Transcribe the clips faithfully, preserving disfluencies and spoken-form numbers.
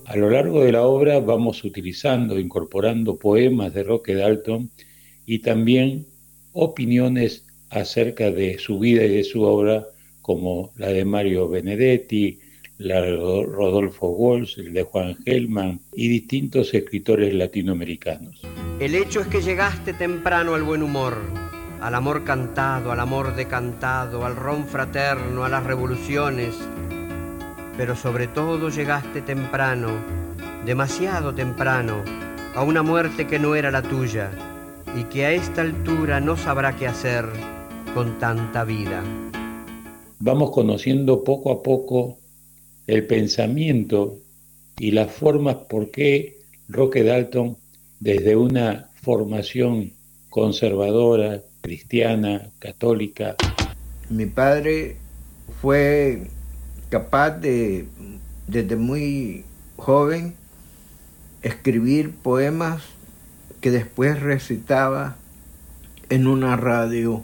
A lo largo de la obra vamos utilizando, incorporando poemas de Roque Dalton y también opiniones acerca de su vida y de su obra, como la de Mario Benedetti, la de Rodolfo Walsh, el de Juan Gelman y distintos escritores latinoamericanos. El hecho es que llegaste temprano al buen humor, al amor cantado, al amor decantado, al ron fraterno, a las revoluciones, pero sobre todo llegaste temprano, demasiado temprano, a una muerte que no era la tuya y que a esta altura no sabrá qué hacer con tanta vida. Vamos conociendo poco a poco el pensamiento y las formas por qué Roque Dalton, desde una formación conservadora, cristiana, católica. Mi padre fue capaz de, desde muy joven, escribir poemas que después recitaba en una radio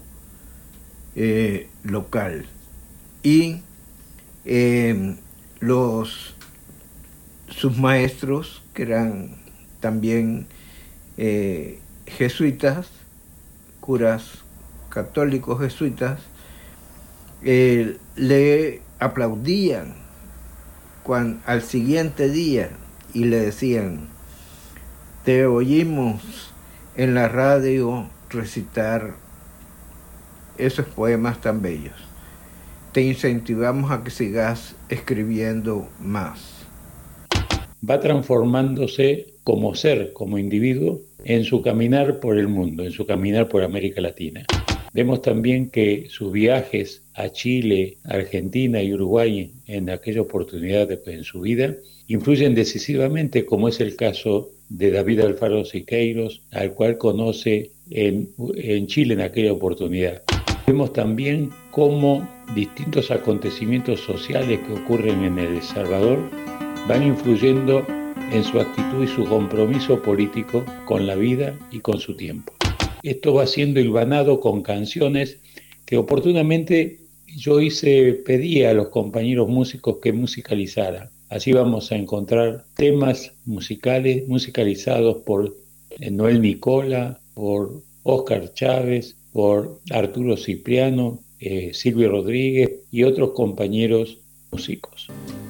eh, local. Y eh, los, sus maestros, que eran también eh, jesuitas, curas católicos jesuitas, eh, le aplaudían cuando, al siguiente día y le decían: te oímos en la radio recitar esos poemas tan bellos. Te incentivamos a que sigas escribiendo más. Va transformándose como ser, como individuo, en su caminar por el mundo, en su caminar por América Latina. Vemos también que sus viajes a Chile, Argentina y Uruguay en aquella oportunidad de, en su vida influyen decisivamente, como es el caso de David Alfaro Siqueiros, al cual conoce en, en Chile en aquella oportunidad. Vemos también cómo distintos acontecimientos sociales que ocurren en El Salvador van influyendo en su actitud y su compromiso político con la vida y con su tiempo. Esto va siendo hilvanado con canciones que oportunamente yo hice, pedí a los compañeros músicos que musicalizaran. Así vamos a encontrar temas musicales musicalizados por Noel Nicola, por Óscar Chávez, por Arturo Cipriano, eh, Silvio Rodríguez y otros compañeros músicos.